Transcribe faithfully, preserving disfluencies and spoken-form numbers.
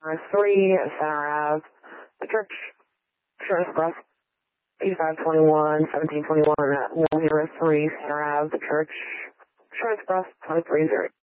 three, Center Ave, the church, Sheriff Bus, eighty-five twenty-one, seventeen twenty-one, one oh three, Center Ave, the church, Sheriff Bus, twenty-three oh.